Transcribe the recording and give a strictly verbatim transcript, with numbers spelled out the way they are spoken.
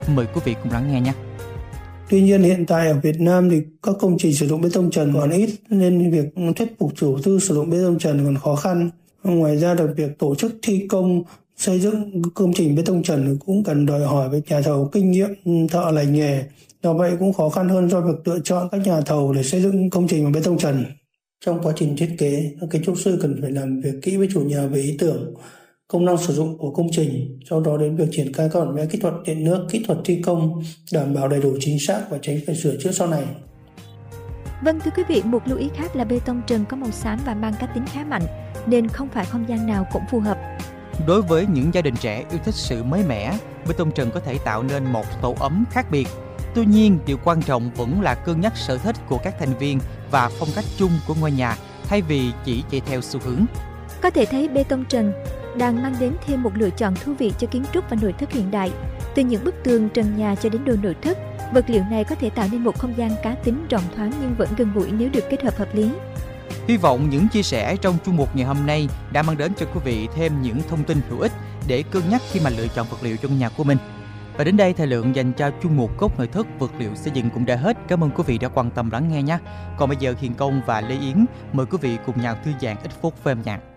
Mời quý vị cùng lắng nghe nhé. Tuy nhiên hiện tại ở Việt Nam thì các công trình sử dụng bê tông trần còn ít nên việc thuyết phục chủ tư sử dụng bê tông trần còn khó khăn. Ngoài ra được việc tổ chức thi công xây dựng công trình bê tông trần cũng cần đòi hỏi với nhà thầu kinh nghiệm thợ lành nghề. Do vậy cũng khó khăn hơn cho việc lựa chọn các nhà thầu để xây dựng công trình bằng bê tông trần. Trong quá trình thiết kế, các kiến trúc sư cần phải làm việc kỹ với chủ nhà về ý tưởng, công năng sử dụng của công trình, sau đó đến việc triển khai các bản vẽ kỹ thuật điện nước, kỹ thuật thi công, đảm bảo đầy đủ chính xác và tránh phải sửa chữa sau này. Vâng thưa quý vị, một lưu ý khác là bê tông trần có màu xám và mang cá tính khá mạnh, nên không phải không gian nào cũng phù hợp. Đối với những gia đình trẻ yêu thích sự mới mẻ, bê tông trần có thể tạo nên một tổ ấm khác biệt. Tuy nhiên, điều quan trọng vẫn là cân nhắc sở thích của các thành viên và phong cách chung của ngôi nhà, thay vì chỉ chạy theo xu hướng. Có thể thấy bê tông trần đang mang đến thêm một lựa chọn thú vị cho kiến trúc và nội thất hiện đại. Từ những bức tường, trần nhà cho đến đồ nội thất, vật liệu này có thể tạo nên một không gian cá tính rộng thoáng nhưng vẫn gần gũi nếu được kết hợp hợp lý. Hy vọng những chia sẻ trong chuyên mục ngày hôm nay đã mang đến cho quý vị thêm những thông tin hữu ích để cân nhắc khi mà lựa chọn vật liệu cho ngôi nhà của mình. Và đến đây thời lượng dành cho chuyên mục Góc nội thất vật liệu xây dựng cũng đã hết. Cảm ơn quý vị đã quan tâm lắng nghe nhé. Còn bây giờ Hiền Công và Lê Yến mời quý vị cùng nhau thư giãn ít phút với âm nhạc.